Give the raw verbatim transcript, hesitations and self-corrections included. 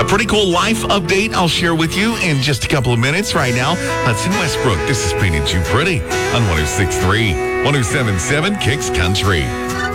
A pretty cool life update I'll share with you in just a couple of minutes. Right now, Hudson Westbrook. This is Painted You Pretty on one oh six point three, one oh seven point seven Kicks Country.